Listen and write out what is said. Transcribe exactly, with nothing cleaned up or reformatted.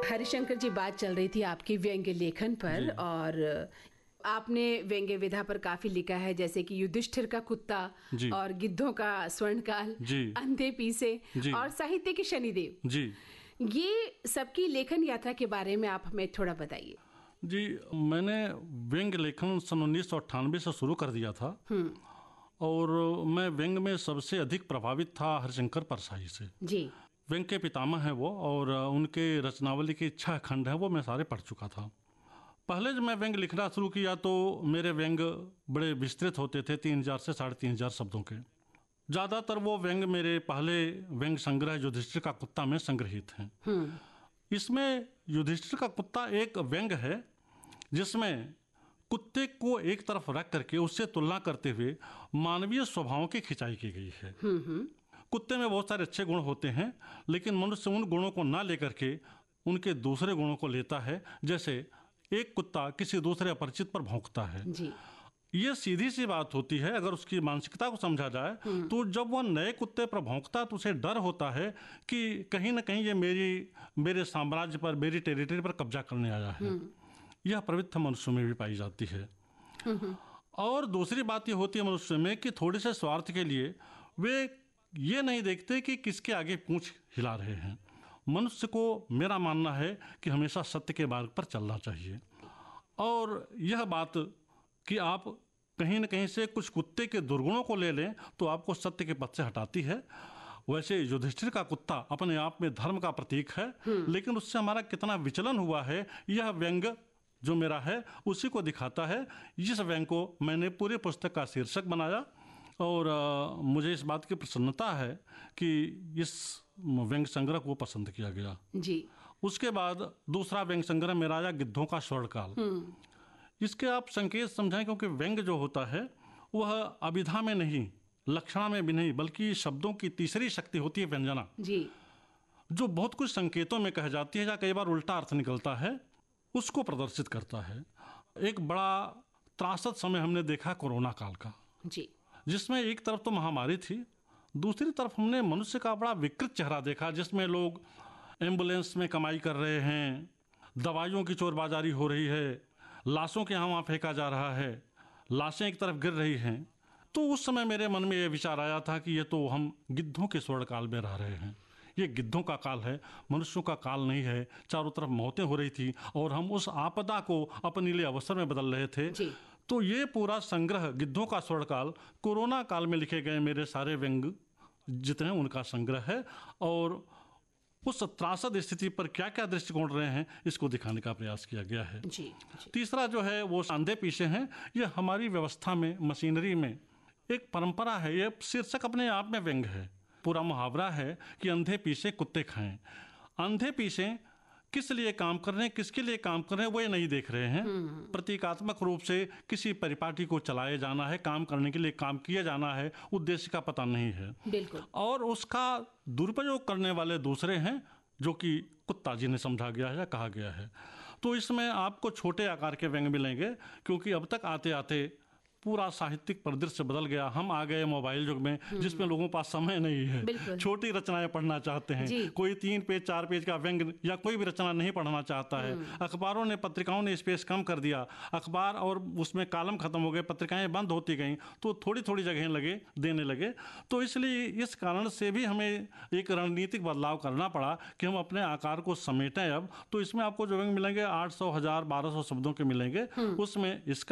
हरिशंकर जी, बात चल रही थी आपकी व्यंग्य लेखन पर और आपने व्यंग्य विधा पर काफी लिखा है, जैसे कि युधिष्ठिर का कुत्ता और गिद्धों का स्वर्णकाल, अंधे पीसे और साहित्य के शनिदेव जी, ये सबकी लेखन यात्रा के बारे में आप हमें थोड़ा बताइए। जी, मैंने व्यंग्य लेखन सन उन्नीस सौ अट्ठानवे से शुरू कर दिया था और मैं व्यंग्य में सबसे अधिक प्रभावित था हरिशंकर परसाई से जी। व्यंग्य के पितामह हैं वो और उनके रचनावली के छह खंड हैं वो मैं सारे पढ़ चुका था। पहले जब मैं व्यंग्य लिखना शुरू किया तो मेरे व्यंग्य बड़े विस्तृत होते थे, तीन हजार से साढ़े तीन हजार शब्दों के। ज़्यादातर वो व्यंग्य मेरे पहले व्यंग्य संग्रह युधिष्ठिर का कुत्ता में संग्रहित हैं। इसमें युधिष्ठिर का कुत्ता एक व्यंग्य है जिसमें कुत्ते को एक तरफ रख करके उससे तुलना करते हुए मानवीय स्वभावों की खिंचाई की गई है। कुत्ते में बहुत सारे अच्छे गुण होते हैं, लेकिन मनुष्य उन गुणों को ना लेकर के उनके दूसरे गुणों को लेता है। जैसे एक कुत्ता किसी दूसरे अपरिचित पर भौंकता है जी। ये सीधी सी बात होती है। अगर उसकी मानसिकता को समझा जाए तो जब वह नए कुत्ते पर भौंकता तो उसे डर होता है कि कहीं ना कहीं ये मेरी मेरे साम्राज्य पर, मेरी टेरिटरी पर कब्जा करने आया है। यह प्रवृत्ति मनुष्य में भी पाई जाती है। और दूसरी बात ये होती है मनुष्य में कि थोड़े से स्वार्थ के लिए वे ये नहीं देखते कि किसके आगे पूंछ हिला रहे हैं। मनुष्य को मेरा मानना है कि हमेशा सत्य के मार्ग पर चलना चाहिए। और यह बात कि आप कहीं न कहीं से कुछ कुत्ते के दुर्गुणों को ले लें तो आपको सत्य के पथ से हटाती है। वैसे युधिष्ठिर का कुत्ता अपने आप में धर्म का प्रतीक है, लेकिन उससे हमारा कितना विचलन हुआ है यह व्यंग्य जो मेरा है उसी को दिखाता है। इस व्यंग्य को मैंने पूरी पुस्तक का शीर्षक बनाया और आ, मुझे इस बात की प्रसन्नता है कि इस व्यंग्य संग्रह को पसंद किया गया जी। उसके बाद दूसरा व्यंग्य संग्रह मेरा आया गिद्धों का स्वर्णकाल। इसके आप संकेत समझें, क्योंकि व्यंग्य जो होता है वह अभिधा में नहीं, लक्षणा में भी नहीं, बल्कि शब्दों की तीसरी शक्ति होती है व्यंजना जी, जो बहुत कुछ संकेतों में कह जाती है या कई बार उल्टा अर्थ निकलता है, उसको प्रदर्शित करता है। एक बड़ा त्रासद समय हमने देखा कोरोना काल का जी, जिसमें एक तरफ तो महामारी थी, दूसरी तरफ हमने मनुष्य का बड़ा विकृत चेहरा देखा, जिसमें लोग एम्बुलेंस में कमाई कर रहे हैं, दवाइयों की चोरबाजारी हो रही है, लाशों के यहाँ वहाँ फेंका जा रहा है, लाशें एक तरफ गिर रही हैं। तो उस समय मेरे मन में ये विचार आया था कि ये तो हम गिद्धों के स्वर्ण काल में रह रहे हैं। ये गिद्धों का काल है, मनुष्यों का काल नहीं है। चारों तरफ मौतें हो रही थी और हम उस आपदा को अपने लिए अवसर में बदल रहे थे। तो ये पूरा संग्रह गिद्धों का स्वर्णकाल कोरोना काल में लिखे गए मेरे सारे व्यंग्य जितने उनका संग्रह है और उस त्रासद स्थिति पर क्या क्या दृष्टिकोण रहे हैं इसको दिखाने का प्रयास किया गया है जी, जी। तीसरा जो है वो अंधे पीछे हैं। ये हमारी व्यवस्था में, मशीनरी में एक परंपरा है। ये शीर्षक अपने आप में व्यंग्य है। पूरा मुहावरा है कि अंधे पीछे कुत्ते खाएं। अंधे पीछे किस लिए काम कर रहे हैं, किसके लिए काम कर रहे हैं वो ये नहीं देख रहे हैं। प्रतीकात्मक रूप से किसी परिपाटी को चलाए जाना है, काम करने के लिए काम किया जाना है, उद्देश्य का पता नहीं है बिल्कुल। और उसका दुरुपयोग करने वाले दूसरे हैं, जो कि कुत्ता जी ने समझा गया है या कहा गया है। तो इसमें आपको छोटे आकार के व्यंग्य मिलेंगे, क्योंकि अब तक आते आते पूरा साहित्यिक परिदृश्य बदल गया। हम आ गए मोबाइल युग में जिसमें लोगों के पास समय नहीं है, छोटी रचनाएं पढ़ना चाहते हैं। कोई तीन पेज चार पेज का व्यंग्य या कोई भी रचना नहीं पढ़ना चाहता है। अखबारों ने, पत्रिकाओं ने स्पेस कम कर दिया। अखबार और उसमें कॉलम खत्म हो गए, पत्रिकाएं बंद होती गईं, तो थोड़ी थोड़ी जगह लगे देने लगे। तो इसलिए इस कारण से भी हमें एक रणनीतिक बदलाव करना पड़ा कि हम अपने आकार को समेटें। अब तो इसमें आपको जो व्यंग्य मिलेंगे आठ सौ हजार बारह सौ शब्दों के मिलेंगे। उसमें इसका